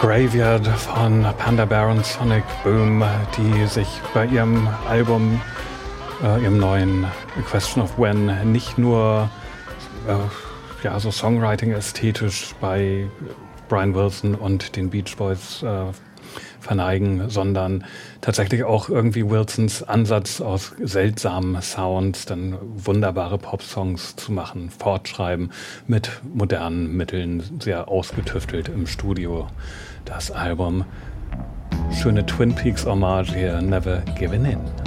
Graveyard von Panda Bear und Sonic Boom, die sich bei ihrem Album, ihrem neuen A Question of When, nicht nur so Songwriting ästhetisch bei Brian Wilson und den Beach Boys verneigen, sondern tatsächlich auch irgendwie Wilsons Ansatz aus seltsamen Sounds, dann wunderbare Popsongs zu machen, fortschreiben mit modernen Mitteln, sehr ausgetüftelt im Studio. Das Album, schöne Twin Peaks Hommage hier, Never Given In.